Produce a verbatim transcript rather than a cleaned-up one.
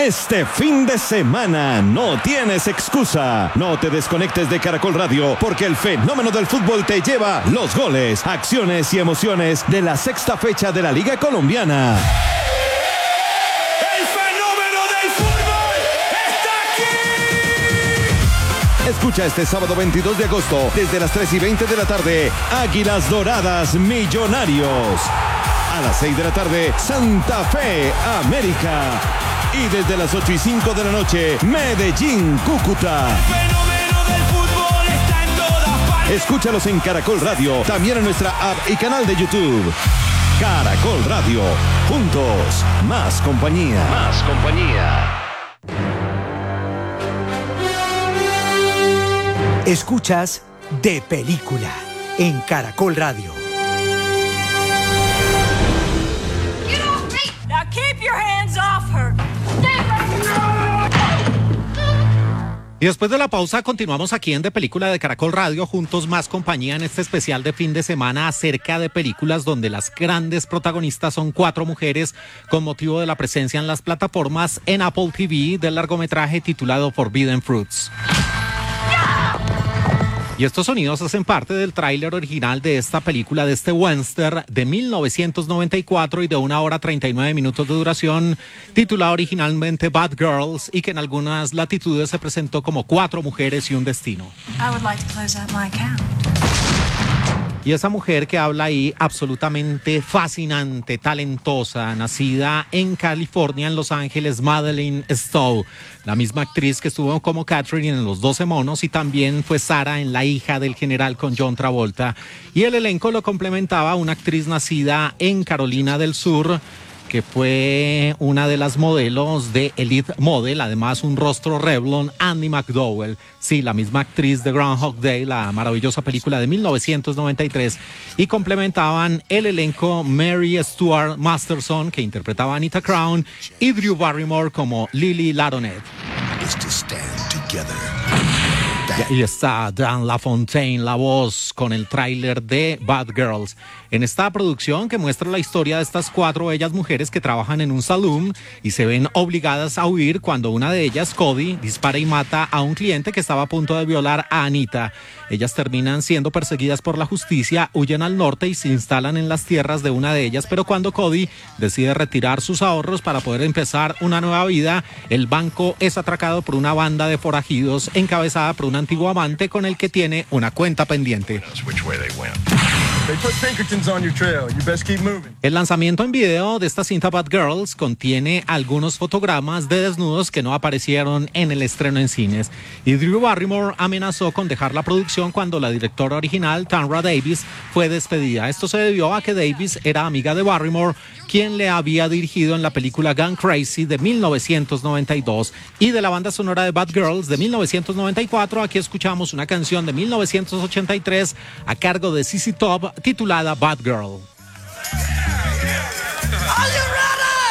Este fin de semana no tienes excusa. No te desconectes de Caracol Radio porque el fenómeno del fútbol te lleva los goles, acciones y emociones de la sexta fecha de la Liga Colombiana. ¡El fenómeno del fútbol está aquí! Escucha este sábado veintidós de agosto desde las tres y veinte de la tarde Águilas Doradas Millonarios. A las seis de la tarde Santa Fe América. Y desde las ocho y cinco de la noche, Medellín, Cúcuta. El fenómeno del fútbol está en todas partes. Escúchalos en Caracol Radio, también en nuestra app y canal de YouTube. Caracol Radio, juntos, más compañía. Más compañía. Escuchas De Película en Caracol Radio. Now keep your hands off her. Y después de la pausa continuamos aquí en De Película de Caracol Radio, juntos más compañía en este especial de fin de semana acerca de películas donde las grandes protagonistas son cuatro mujeres con motivo de la presencia en las plataformas en Apple T V del largometraje titulado Forbidden Fruits. Y estos sonidos hacen parte del tráiler original de esta película, de este western de mil novecientos noventa y cuatro y de una hora treinta y nueve minutos de duración, titulado originalmente Bad Girls, y que en algunas latitudes se presentó como Cuatro Mujeres y un Destino. I would like to close out my account. Y esa mujer que habla ahí, absolutamente fascinante, talentosa, nacida en California, en Los Ángeles, Madeleine Stowe, la misma actriz que estuvo como Catherine en Los Doce Monos y también fue Sarah en La hija del general con John Travolta. Y el elenco lo complementaba una actriz nacida en Carolina del Sur, que fue una de las modelos de Elite Model, además un rostro Revlon, Andie MacDowell, sí, la misma actriz de Groundhog Day, la maravillosa película de mil novecientos noventa y tres, y complementaban el elenco Mary Stuart Masterson, que interpretaba a Anita Crown, y Drew Barrymore como Lily Laronet. Y ahí está Dan LaFontaine, la voz, con el tráiler de Bad Girls. En esta producción que muestra la historia de estas cuatro bellas mujeres que trabajan en un saloon y se ven obligadas a huir cuando una de ellas, Cody, dispara y mata a un cliente que estaba a punto de violar a Anita. Ellas terminan siendo perseguidas por la justicia, huyen al norte y se instalan en las tierras de una de ellas, pero cuando Cody decide retirar sus ahorros para poder empezar una nueva vida, el banco es atracado por una banda de forajidos encabezada por un antiguo amante con el que tiene una cuenta pendiente. El lanzamiento en video de esta cinta Bad Girls contiene algunos fotogramas de desnudos que no aparecieron en el estreno en cines, y Drew Barrymore amenazó con dejar la producción cuando la directora original, Tamra Davis, fue despedida. Esto se debió a que Davis era amiga de Barrymore, quien le había dirigido en la película Gone Crazy de mil novecientos noventa y dos, y de la banda sonora de Bad Girls de mil novecientos noventa y cuatro, aquí escuchamos una canción de mil novecientos ochenta y tres a cargo de Z Z Top titulada Bad Girl.